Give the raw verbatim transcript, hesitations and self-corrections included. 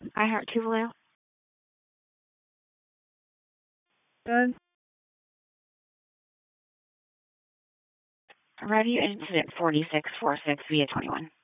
I heart Tuvalu. Done. Review incident forty-six forty-six via twenty-one.